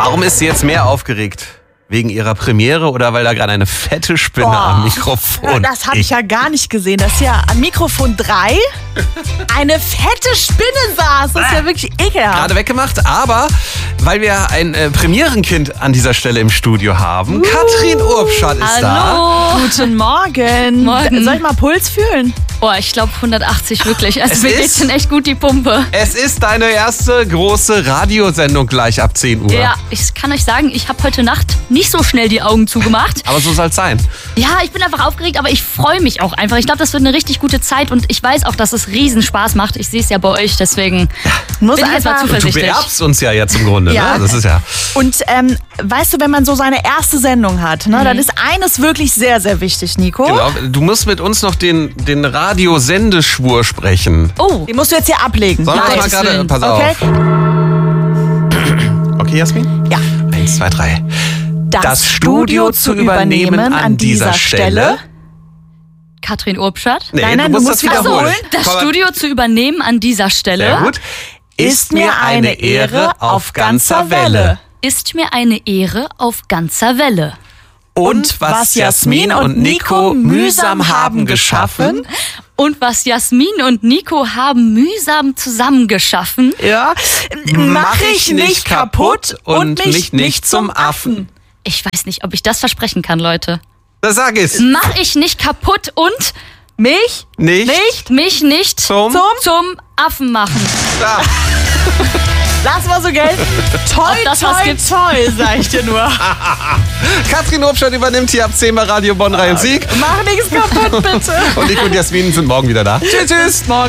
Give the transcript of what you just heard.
Warum ist sie jetzt mehr aufgeregt? Wegen ihrer Premiere oder weil da gerade eine fette Spinne am Mikrofon Das habe ich ja gar nicht gesehen. Das ist ja am Mikrofon 3 eine fette Spinne saß. Das ist ja wirklich ekelhaft. gerade weggemacht, aber weil wir ein Premierenkind an dieser Stelle im Studio haben. Katrin Urbschat ist da. Hallo. Guten Morgen. Morgen. Soll ich mal Puls fühlen? Oh, ich glaube 180 wirklich. Also Es mir geht ist- schon echt gut die Pumpe. Es ist deine erste große Radiosendung gleich ab 10 Uhr. Ja, ich kann euch sagen, ich habe heute Nacht nicht so schnell die Augen zugemacht. Aber so soll es sein. Ja, ich bin einfach aufgeregt, aber ich freue mich auch einfach. Ich glaube, das wird eine richtig gute Zeit und ich weiß auch, dass es riesen Spaß macht. Ich sehe es ja bei euch, deswegen Muss bin ich jetzt mal einfach- Du zuversichtlich. beerbst uns ja jetzt im Grunde, Ja. ne? Das ist ja. Und weißt du, wenn man so seine erste Sendung hat, ne, dann ist eines wirklich sehr, sehr wichtig, Nico. Genau. Du musst mit uns noch den Radiosendeschwur sprechen. Oh, Den musst du jetzt hier ablegen. Sollen wir Nein. das mal gerade. Pass Okay? auf. Okay, Jasmin? Ja. 1, 2, 3. Das Studio zu übernehmen an dieser Stelle. Katrin Urbschat. Nee, Nein, du du musst musst das wiederholen. Das Komm, Studio zu übernehmen an dieser Stelle Sehr gut. Ist mir eine Ehre auf ganzer Welle. ist mir eine Ehre auf ganzer Welle. Und was Jasmin und Nico mühsam haben geschaffen. Und was Jasmin und Nico haben mühsam zusammengeschaffen. Ja. Mach ich nicht kaputt und mich nicht zum Affen. Ich weiß nicht, ob ich das versprechen kann, Leute. Das sag es. Mach ich nicht kaputt und Mich Nicht. mich nicht Zum- zum Affen machen. Da. Lass mal so gelten. Toi, Ob das was toi, gibt? toi, sag ich dir nur. Katrin Urbschat übernimmt hier ab 10 bei Radio Bonn Rhein Sieg. Mach nichts kaputt, bitte. Und Nico und Jasmin sind morgen wieder da. Tschüss, tschüss. Morgen.